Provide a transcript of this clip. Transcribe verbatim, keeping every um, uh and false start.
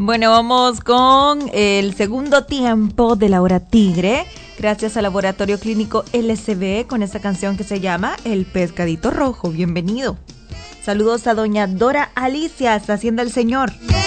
Bueno, vamos con el segundo tiempo de la Hora Tigre, gracias al Laboratorio Clínico L C B, con esta canción que se llama El Pescadito Rojo. Bienvenido. Saludos a doña Dora Alicia, hasta Hacienda el Señor.